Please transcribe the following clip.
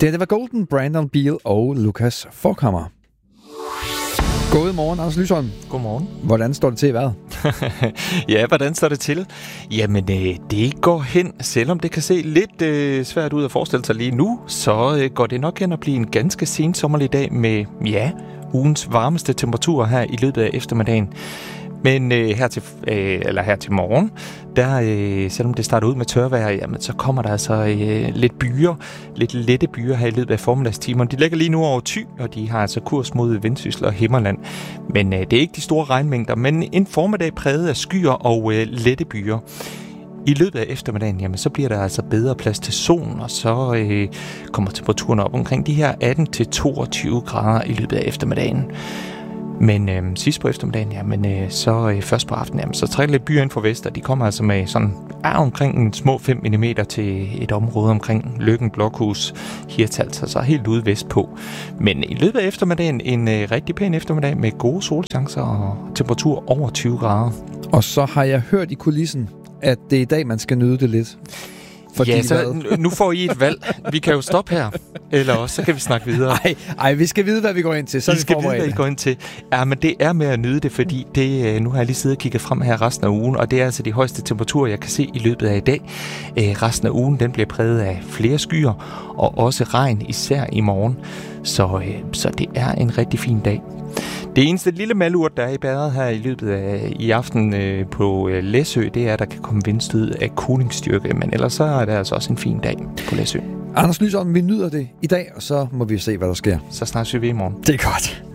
Det var Golden, Brandon Beal og Lukas Forchhammer. God morgen, Anders Lysholm. Godmorgen. Hvordan står det til i vejret? Ja, hvordan står det til? Jamen, det går hen, selvom det kan se lidt svært ud at forestille sig lige nu, så går det nok hen at blive en ganske sensommerlig dag med, ugens varmeste temperatur her i løbet af eftermiddagen. Men her til morgen, der, selvom det starter ud med tørvejr, jamen, så kommer der altså lidt lette byer her i løbet af formiddagstimerne. De ligger lige nu over Thy, og de har altså kurs mod Vendsyssel og Himmerland. Men det er ikke de store regnmængder, men en formiddag præget af skyer og lette byer. I løbet af eftermiddagen, jamen, så bliver der altså bedre plads til solen, og så kommer temperaturen op omkring de her 18-22 grader i løbet af eftermiddagen. Men sidst på eftermiddagen, så først på aftenen, så træder lidt byer ind fra vest, og de kommer altså med sådan omkring en små 5 mm til et område omkring Løkken, Blokhus, Hirtshals, så helt ude vestpå. Men i løbet af eftermiddagen, en rigtig pæn eftermiddag med gode solchancer og temperatur over 20 grader. Og så har jeg hørt i kulissen, at det er i dag, man skal nyde det lidt. Fordi så nu får I et valg. Vi kan jo stoppe her, eller også så kan vi snakke videre. Nej, vi skal vide, hvad vi går ind til. Så vi skal vide, hvad I går ind til. Ja, men det er med at nyde det, fordi nu har jeg lige siddet og kigget frem her resten af ugen, og det er altså de højeste temperaturer, jeg kan se i løbet af i dag. Resten af ugen, den bliver præget af flere skyer, og også regn, især i morgen. Så det er en rigtig fin dag. Det eneste lille malurt, der er i bæret her i løbet af i aften på Læsø, det er, at der kan komme vindstød af kulingsstyrke. Men ellers så er det altså også en fin dag på Læsø. Anders Lysholm, vi nyder det i dag, og så må vi se, hvad der sker. Så snart vi i morgen. Det er godt.